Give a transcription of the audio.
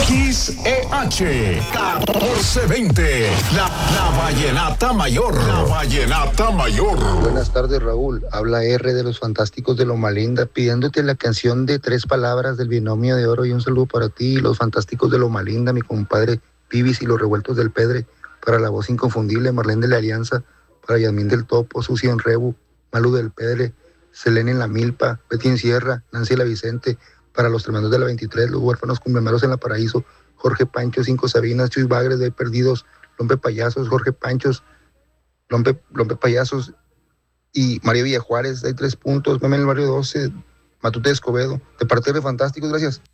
XEH 1420, la Vallenata Mayor. La Vallenata Mayor. Buenas tardes, Raúl. Habla R de los Fantásticos de Loma Linda, pidiéndote la canción de 3 palabras del Binomio de Oro, y un saludo para ti, los Fantásticos de Loma Linda, mi compadre Pibis y los Revueltos del Pedre, para la voz inconfundible Marlene de la Alianza, para Yasmín del Topo, Susi en Rebu, Malu del Pedre, Selene en la Milpa, Betty en Sierra, Nancy la Vicente, para los tremendos de la 23, los huérfanos cumbremeros en la Paraíso, Jorge Pancho, 5 Sabinas, Chuy Bagres de Perdidos, Lompe Payasos, Jorge Panchos, Lompe Payasos y María Villajuárez, hay 3 puntos, Meme en el barrio 12, Matute Escobedo, de parte de Fantásticos, gracias.